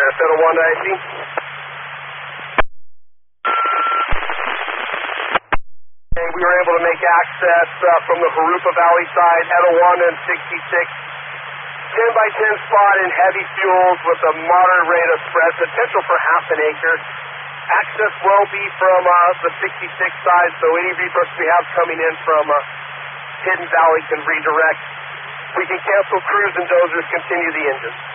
Sarasota 1 to IC. And we were able to make access from the Harupa Valley side, Edo 1 and 66. 10 by 10 spot in heavy fuels with a moderate rate of spread, potential for half an acre. Access will be from the 66 side, so any resources we have coming in from Hidden Valley can redirect. We can cancel crews and dozers, continue the engine.